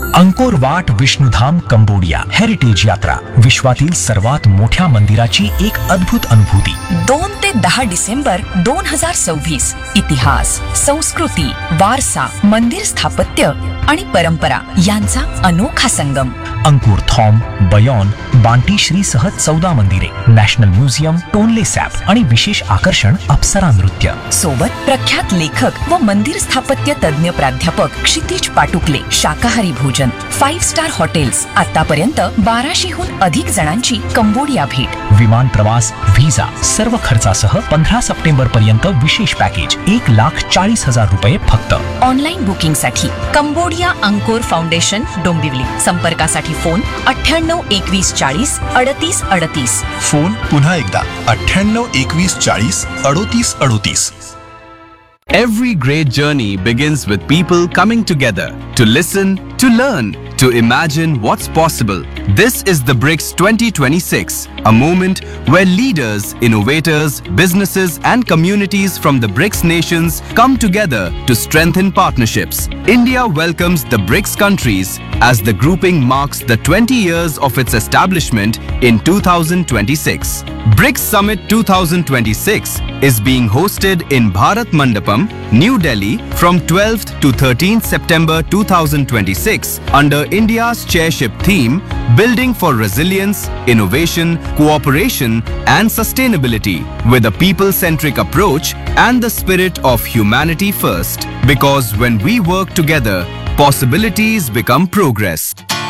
Angkor Wat Vishnudham Cambodia heritage यात्रा, विश्वातील सर्वात मोठ्या मंदिराची एक अद्भुत अनुभूती. 2 ते 10 डिसेंबर 2026. इतिहास, संस्कृती, वारसा, मंदिर स्थापत्य आणि परंपरा यांचा अनोखा संगम. अंकुर थॉम, बयोन, बांटी श्री सह 14 मंदिरे, नॅशनल म्युझियम, टोनले सॅप आणि विशेष आकर्षण अप्सरा नृत्य. सोबत प्रख्यात लेखक व मंदिर स्थापत्य तज्ञ प्राध्यापक क्षितिज पाटुकले. शाकाहारी भोजन, 5 स्टार हॉटेल्स. आतापर्यंत 1200हून अधिक जणांची कंबोडिया भेट. विमान प्रवास, व्हिसा सर्व खर्चासह 15 सप्टेंबर पर्यंत विशेष पॅकेज 1,40,000 रुपये फक्त. ऑनलाईन बुकिंग साठी कंबोडिया अंकोर फाउंडेशन, डोंबिवली. संपर्कासाठी फोन 98 21 40 38 38. फोन पुन्हा एकदा 98 21 40 38 38. Every great journey begins with people coming together to listen, to learn, to imagine what's possible. This is the BRICS 2026, a moment where leaders, innovators, businesses and communities from the BRICS nations come together to strengthen partnerships. India welcomes the BRICS countries as the grouping marks the 20 years of its establishment in 2026. BRICS Summit 2026 is being hosted in Bharat Mandapam, New Delhi from 12th to 13th September 2026 under India's chairship theme Building for Resilience, Innovation, Cooperation and Sustainability with a people-centric approach and the spirit of humanity first. Because when we work together, possibilities become progress.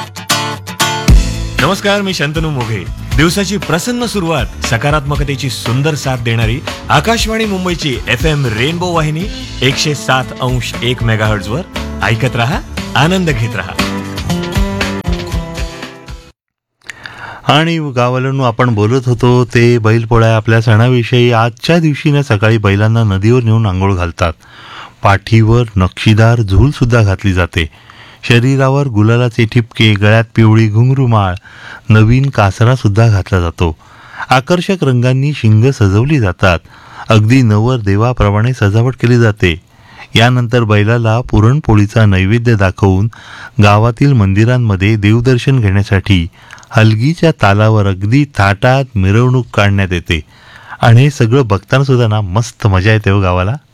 नमस्कार, मी शंतनू मोघे. दिवसाची प्रसन्न सुरुवात, सकारात्मकतेची सुंदर साथ देणारी आकाशवाणी मुंबईची FM rainbow वाहिनी 107.1 megahertz वर ऐकत रहा, आनंद घेत रहा. आणि गावाला आपण बोलत होतो ते बैलपोळ्या आपल्या सणाविषयी. आजच्या दिवशी ना सकाळी बैलांना नदीवर नेऊन आंघोळ घालतात. पाठीवर नक्षीदार झूल सुद्धा घातली जाते. शरीरावर गुलालाचे ठिपके, गळ्यात पिवळी घुंगरूमाळ, नवीन कासरा सुद्धा घातला जातो. आकर्षक रंगांनी शिंग सजवली जातात. अगदी नवर देवाप्रमाणे सजावट केली जाते. यानंतर बैलाला पुरणपोळीचा नैवेद्य दाखवून गावातील मंदिरांमध्ये देवदर्शन घेण्यासाठी हलगीच्या तालावर अगदी थाटात मिरवणूक काढण्यात येते. आणि हे सगळं बघताना सुद्धा ना मस्त मजा येते हो गावाला.